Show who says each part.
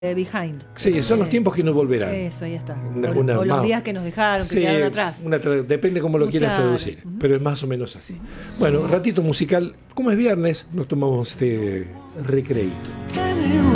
Speaker 1: behind.
Speaker 2: Sí, son los tiempos que no volverán.
Speaker 1: Eso, ahí está.
Speaker 2: O
Speaker 1: los días que nos dejaron, que quedaron atrás.
Speaker 2: Depende cómo lo quieras traducir, pero es más o menos así. Bueno, ratito musical. Como es viernes, nos tomamos este recreíto.